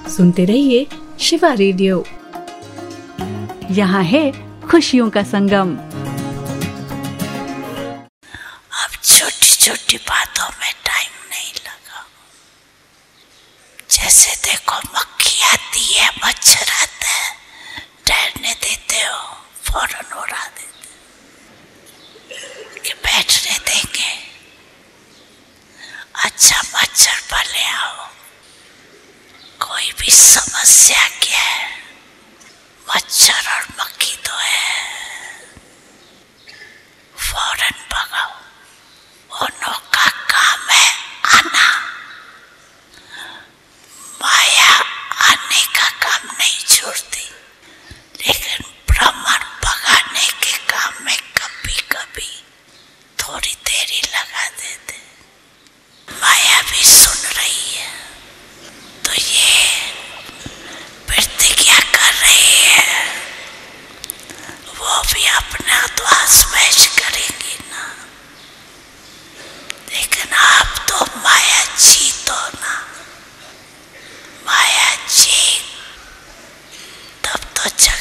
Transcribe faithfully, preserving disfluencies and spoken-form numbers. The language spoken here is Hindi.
सुनते रहिए शिवा रेडियो। यहाँ है खुशियों का संगम। अब छोटी छोटी बातों में टाइम नहीं लगा। जैसे देखो मक्खी आती है, मच्छर आता है, ठहरने देते हो, फौरन उड़ा देते कि बैठने देंगे। अच्छा मच्छर भले आओ, कोई भी समस्या क्या है, मच्छर और मक्खी तो है, फौरन भगाओ। उनों का काम है आना, माया आने का काम नहीं छोड़ती, लेकिन भ्रमण भगाने के काम में कभी कभी थोड़ी देरी लगा देते। माया भी सुन रही है, तो ये प्रतिज्ञा कर रही है, वो भी अपना द्वास पेश करेंगी ना। लेकिन आप तो माया जीतो ना, माया जीत तब तो चल